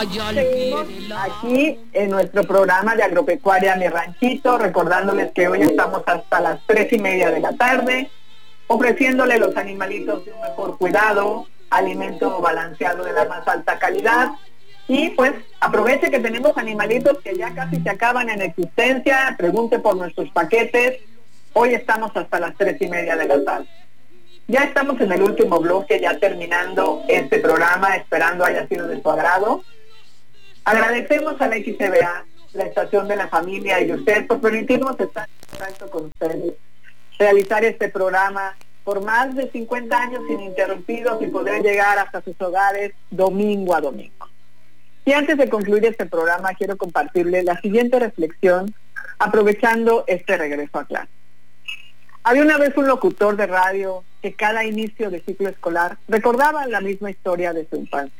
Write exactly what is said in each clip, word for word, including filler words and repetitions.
Seguimos aquí en nuestro programa de Agropecuaria Mi Ranchito, recordándoles que hoy estamos hasta las tres y media de la tarde, ofreciéndole los animalitos de un mejor cuidado, alimento balanceado de la más alta calidad. Y pues aproveche que tenemos animalitos que ya casi se acaban en existencia, pregunte por nuestros paquetes. Hoy estamos hasta las tres y media de la tarde. Ya estamos en el último bloque, ya terminando este programa, esperando haya sido de su agrado. Agradecemos a la X C B A, la estación de la familia y usted por permitirnos estar en contacto con ustedes, realizar este programa por más de cincuenta años ininterrumpidos y poder llegar hasta sus hogares domingo a domingo. Y antes de concluir este programa, quiero compartirles la siguiente reflexión, aprovechando este regreso a clase. Había una vez un locutor de radio que cada inicio de ciclo escolar recordaba la misma historia de su infancia.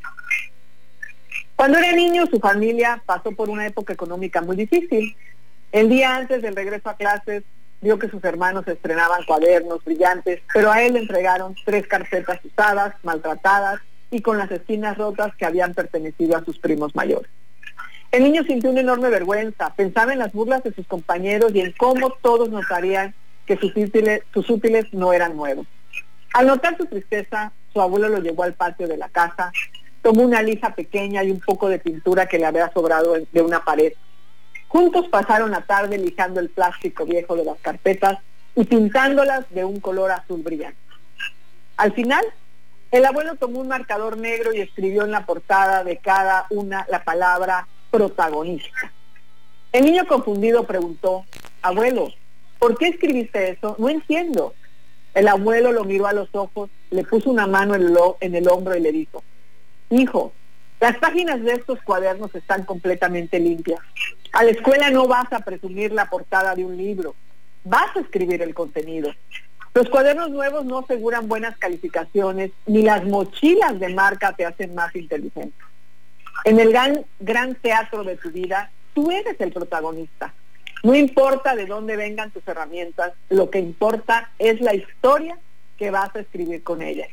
Cuando era niño, su familia pasó por una época económica muy difícil. El día antes del regreso a clases, vio que sus hermanos estrenaban cuadernos brillantes, pero a él le entregaron tres carpetas usadas, maltratadas y con las esquinas rotas que habían pertenecido a sus primos mayores. El niño sintió una enorme vergüenza, pensaba en las burlas de sus compañeros y en cómo todos notarían que sus útiles, sus útiles no eran nuevos. Al notar su tristeza, su abuelo lo llevó al patio de la casa, tomó una lija pequeña y un poco de pintura que le había sobrado de una pared. Juntos pasaron la tarde lijando el plástico viejo de las carpetas y pintándolas de un color azul brillante. Al final, el abuelo tomó un marcador negro y escribió en la portada de cada una la palabra protagonista. El niño confundido preguntó: abuelo, ¿por qué escribiste eso? No entiendo. El abuelo lo miró a los ojos, le puso una mano en el, en el hombro y le dijo: hijo, las páginas de estos cuadernos están completamente limpias. A la escuela no vas a presumir la portada de un libro, vas a escribir el contenido. Los cuadernos nuevos no aseguran buenas calificaciones, ni las mochilas de marca te hacen más inteligente. En el gran, gran teatro de tu vida, tú eres el protagonista. No importa de dónde vengan tus herramientas, lo que importa es la historia que vas a escribir con ellas.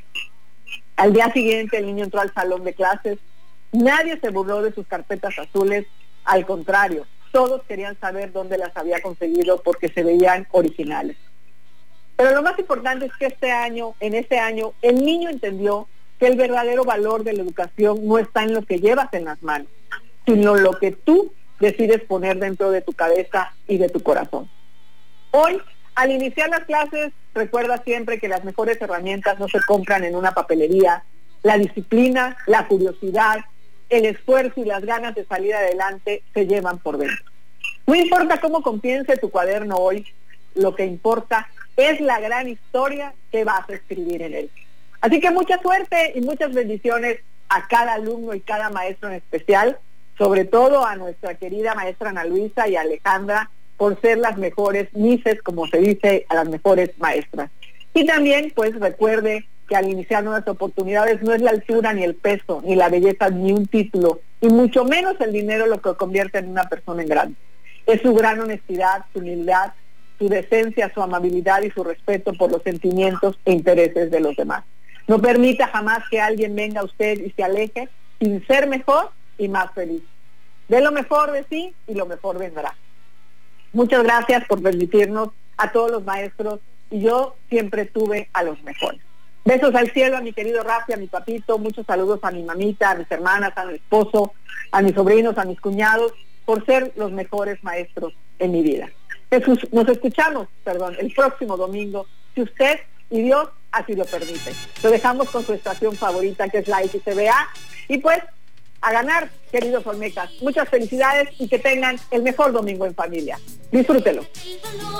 Al día siguiente el niño entró al salón de clases. Nadie se burló de sus carpetas azules, al contrario, todos querían saber dónde las había conseguido porque se veían originales. Pero lo más importante es que este año, en este año, el niño entendió que el verdadero valor de la educación no está en lo que llevas en las manos, sino lo que tú decides poner dentro de tu cabeza y de tu corazón. Hoy, al iniciar las clases, recuerda siempre que las mejores herramientas no se compran en una papelería. La disciplina, la curiosidad, el esfuerzo y las ganas de salir adelante se llevan por dentro. No importa cómo comience tu cuaderno hoy, lo que importa es la gran historia que vas a escribir en él. Así que mucha suerte y muchas bendiciones a cada alumno y cada maestro en especial, sobre todo a nuestra querida maestra Ana Luisa y Alejandra, por ser las mejores mises, como se dice, a las mejores maestras. Y también, pues, recuerde que al iniciar nuevas oportunidades no es la altura, ni el peso, ni la belleza, ni un título, y mucho menos el dinero lo que convierte en una persona en grande. Es su gran honestidad, su humildad, su decencia, su amabilidad y su respeto por los sentimientos e intereses de los demás. No permita jamás que alguien venga a usted y se aleje sin ser mejor y más feliz. Dé lo mejor de sí y lo mejor vendrá. Muchas gracias por permitirnos a todos los maestros, y yo siempre tuve a los mejores. Besos al cielo a mi querido Rafi, a mi papito, muchos saludos a mi mamita, a mis hermanas, a mi esposo, a mis sobrinos, a mis cuñados, por ser los mejores maestros en mi vida. Nos escuchamos, perdón, el próximo domingo, si usted y Dios así lo permite. Lo dejamos con su estación favorita, que es la X C B A, y pues a ganar, queridos olmecas. Muchas felicidades y que tengan el mejor domingo en familia. Disfrútelo.